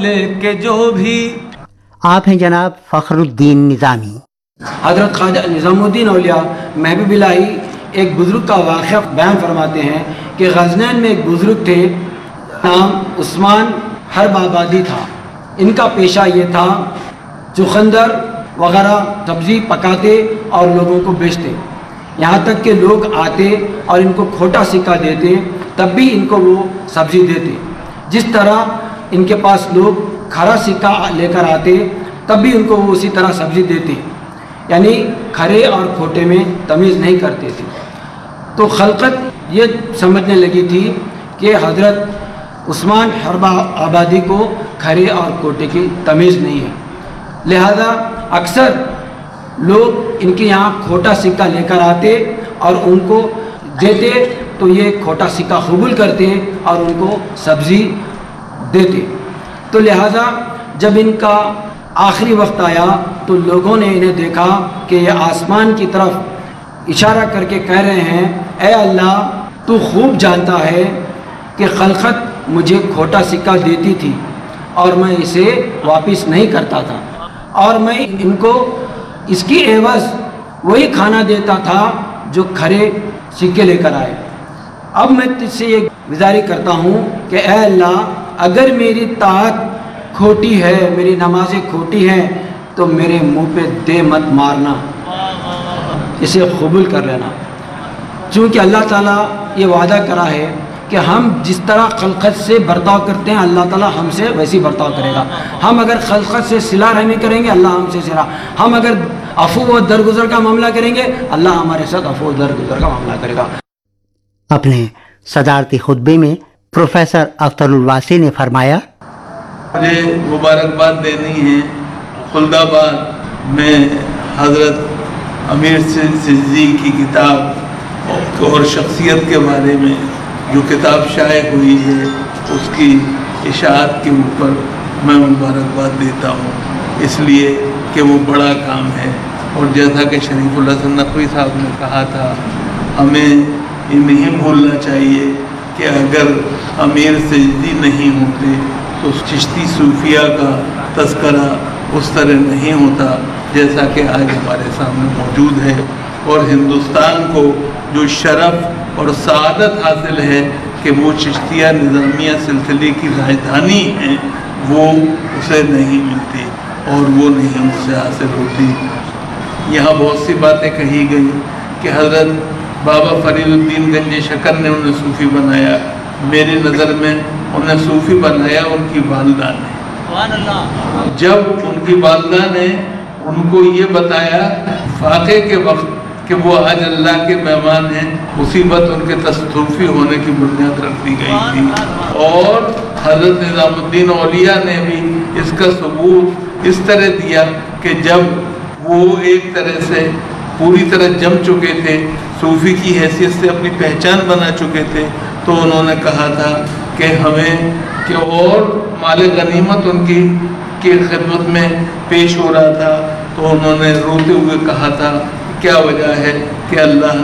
کہ جو بھی آپ ہیں جناب فخر الدین نظامی۔ حضرت خواجہ نظام الدین اولیاء محبوب الہی ایک بزرگ کا واقعہ بیان فرماتے ہیں کہ غزنین میں ایک بزرگ تھے، نام عثمان حرب آبادی تھا۔ ان کا پیشہ یہ تھا چقندر وغیرہ سبزی پکاتے اور لوگوں کو بیچتے، یہاں تک کہ لوگ آتے اور ان کو کھوٹا سکہ دیتے تب بھی ان کو وہ سبزی دیتے۔ جس طرح ان کے پاس لوگ کھرا سکہ لے کر آتے تب بھی ان کو وہ اسی طرح سبزی دیتے، یعنی کھرے اور کھوٹے میں تمیز نہیں کرتے تھے۔ تو خلقت یہ سمجھنے لگی تھی کہ حضرت عثمان حرب آبادی کو کھرے اور کھوٹے کی تمیز نہیں ہے، لہذا اکثر لوگ ان کے یہاں کھوٹا سکہ لے کر آتے اور ان کو دیتے تو یہ کھوٹا سکہ قبول کرتے اور ان کو سبزی دیتے۔ تو لہذا جب ان کا آخری وقت آیا تو لوگوں نے انہیں دیکھا کہ یہ آسمان کی طرف اشارہ کر کے کہہ رہے ہیں، اے اللہ تو خوب جانتا ہے کہ خلقت مجھے کھوٹا سکہ دیتی تھی اور میں اسے واپس نہیں کرتا تھا، اور میں ان کو اس کی عوض وہی کھانا دیتا تھا جو کھرے سکے لے کر آئے۔ اب میں تجھ سے یہ گزارش کرتا ہوں کہ اے اللہ اگر میری طاعت کھوٹی ہے، میری نمازیں کھوٹی ہیں تو میرے منہ پہ دے مت مارنا، اسے قبول کر لینا، چونکہ اللہ تعالیٰ یہ وعدہ کرا ہے کہ ہم جس طرح خلقت سے برتاؤ کرتے ہیں اللہ تعالیٰ ہم سے ویسی برتاؤ کرے گا۔ ہم اگر خلقت سے صلہ رحمی کریں گے اللہ ہم سے صلہ، ہم اگر عفو و درگزر کا معاملہ کریں گے اللہ ہمارے ساتھ عفو و درگزر کا معاملہ کرے گا۔ اپنے صدارتی خطبے میں پروفیسر اختر الواسع نے فرمایا، مجھے مبارکباد دینی ہے خلد آباد میں حضرت امیر سجزی کی کتاب اور شخصیت کے بارے میں جو کتاب شائع ہوئی ہے اس کی اشاعت کے اوپر میں مبارکباد دیتا ہوں، اس لیے کہ وہ بڑا کام ہے۔ اور جیسا کہ شریف الحسن نقوی صاحب نے کہا تھا، ہمیں یہ نہیں بھولنا چاہیے کہ اگر امیر سجدی نہیں ہوتے تو چشتی صوفیہ کا تذکرہ اس طرح نہیں ہوتا جیسا کہ آج ہمارے سامنے موجود ہے، اور ہندوستان کو جو شرف اور سعادت حاصل ہے کہ وہ چشتیہ نظامیہ سلسلے کی راجدھانی ہیں، وہ اسے نہیں ملتی اور وہ نہیں اس سے حاصل ہوتی۔ یہاں بہت سی باتیں کہی گئی کہ حضرت بابا فرید الدین گنج شکر نے انہیں صوفی بنایا، میری نظر میں انہیں صوفی بنایا ان کی والدہ نے۔ جب ان کی والدہ نے ان کو یہ بتایا فاقے کے وقت کہ وہ آج اللہ کے مہمان ہیں، مصیبت ان کے تصوفی ہونے کی بنیاد رکھ دی گئی تھی۔ اور حضرت نظام الدین اولیاء نے بھی اس کا ثبوت اس طرح دیا کہ جب وہ ایک طرح سے پوری طرح جم چکے تھے، صوفی کی حیثیت سے اپنی پہچان بنا چکے تھے، تو انہوں نے کہا تھا کہ ہمیں کہ اور مال غنیمت ان کی خدمت میں پیش ہو رہا تھا، تو انہوں نے روتے ہوئے کہا تھا کیا وجہ ہے کہ اللہ